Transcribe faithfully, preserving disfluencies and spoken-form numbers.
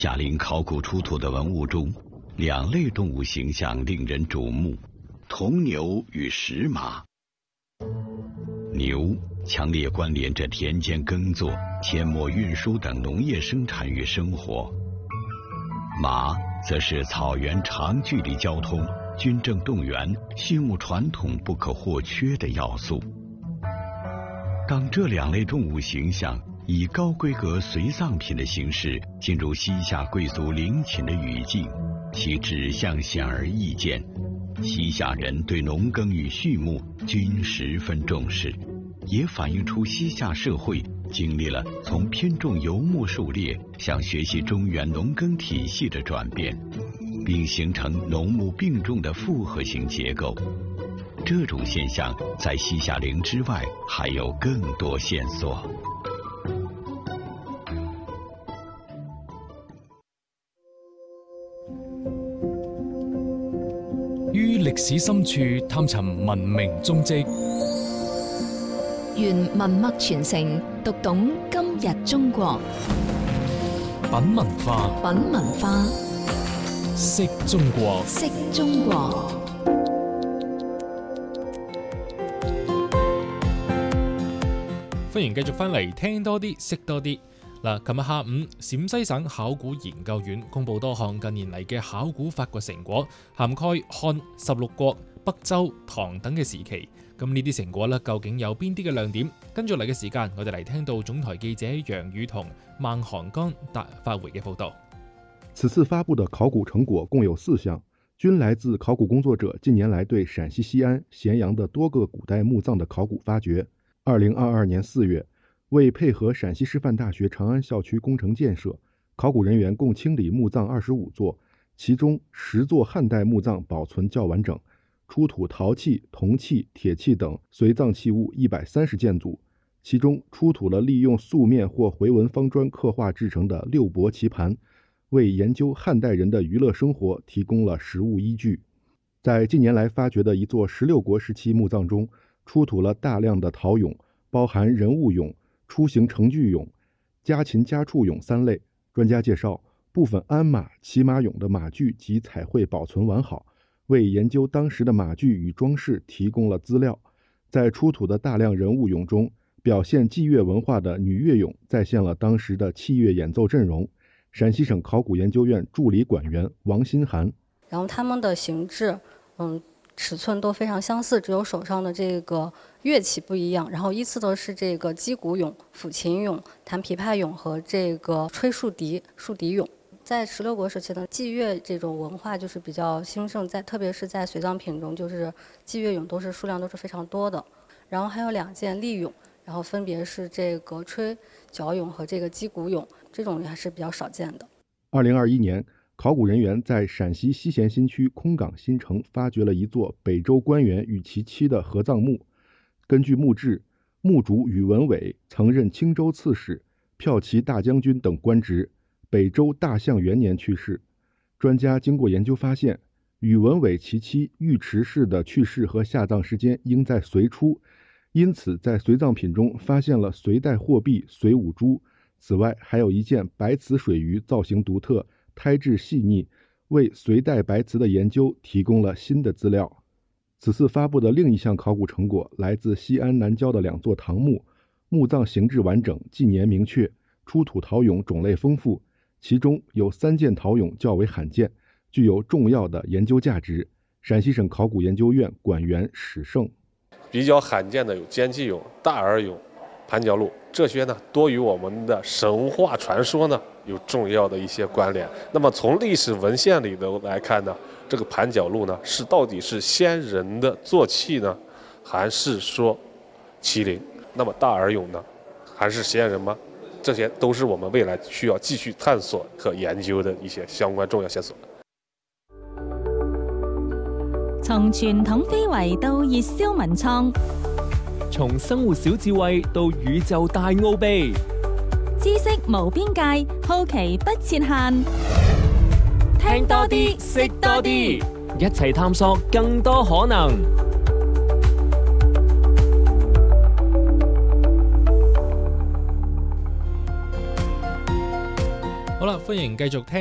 夏陵考古出土的文物中，两类动物形象令人瞩目：铜牛与石马。牛强烈关联着田间耕作、阡陌运输等农业生产与生活；马则是草原长距离交通、军政动员、畜牧传统不可或缺的要素。当这两类动物形象以高规格随葬品的形式进入西夏贵族陵寝的语境，其指向显而易见。西夏人对农耕与畜牧均十分重视，也反映出西夏社会经历了从偏重游牧狩猎向学习中原农耕体系的转变，并形成农牧并重的复合型结构。这种现象在西夏陵之外还有更多线索。 於歷史深處探尋文明蹤跡， 願文脈傳承，讀懂今日中國。 品文化， 品文化， 識中國， 識中國。 歡迎繼續翻嚟聽多啲，識多啲。嗱，琴日下午，陝西省考古研究院公布多項近年嚟嘅考古發掘成果，涵蓋漢、十六國、北周、唐等嘅時期。咁呢啲成果咧，究竟有邊啲嘅亮點？跟住嚟嘅時間，我哋嚟聽到總台記者楊宇彤、孟韓剛發回嘅報道。 此次發布的考古成果共有四項，均來自考古工作者近年來對陝西西安、咸陽的多個古代墓葬的考古發掘。二零二二年四月，為配合陝西師範大學長安校區工程建設，考古人員共清理墓葬二十五座，其中十座漢代墓葬保存較完整，出土陶器、銅器、鐵器等隨葬器物一百三十件組，其中出土了利用素面或回紋方磚刻畫製成的六帛棋盤，為研究漢代人的娛樂生活提供了實物依據。在近年來發掘的一座十六國時期墓葬中，出土了大量的陶俑，包含人物俑、出行程具俑、家禽家畜俑三類。專家介紹，部分鞍馬、騎馬俑的馬具及彩繪保存完好，為研究當時的馬具與裝飾提供了資料。在出土的大量人物俑中，表現祭樂文化的女樂俑再現了當時的器樂演奏陣容。陝西省考古研究院助理館員王新涵， 然後他們的形制，嗯。尺寸都非常相似，只有手上的這個樂器不一樣。然後依次都是這個擊鼓俑、撫琴俑、彈琵琶俑和這個吹豎笛、豎笛俑。在十六國時期的祭樂這種文化就是比較興盛，在特別是在隨葬品中，就是祭樂俑都是數量都是非常多的。然後還有兩件立俑，然後分別是這個吹角俑和這個擊鼓俑，這種還是比較少見的。 二零二一年。考古人員在陝西西咸新區空港新城發掘了一座北周官員與其妻的合葬墓。根據墓志，墓主宇文偉曾任青州刺史、驃騎大將軍等官職，北周大象元年去世。專家經過研究發現，宇文偉其妻尉遲氏的去世和下葬時間應在隋初，因此在隨葬品中發現了隋代貨幣隋五銖。此外，還有一件白瓷水魚，造型獨特，胎質細膩，為隋代白瓷的研究提供了新的資料。此次發布的另一項考古成果來自西安南郊的兩座唐墓，墓葬形制完整，紀年明確，出土陶俑種類豐富，其中有三件陶俑較為罕見，具有重要的研究價值。陝西省考古研究院館員史勝， 比較罕見的有肩髻俑、大耳俑、盤角鹿，這些呢多與我們的神話傳說呢有重要的一些關聯。那麼從歷史文獻裏頭來看呢，這個盤角鹿呢是到底是先人的坐騎呢，還是說麒麟？那麼大耳俑呢，還是先人嗎？這些都是我們未來需要繼續探索和研究的一些相關重要線索。 從傳統非遺到熱銷文創， 從生活小智慧到宇宙大奧秘， 知識無邊界，好奇不設限。 聽多啲，識多啲，一齊探索更多可能。 好啦， 歡迎繼續聽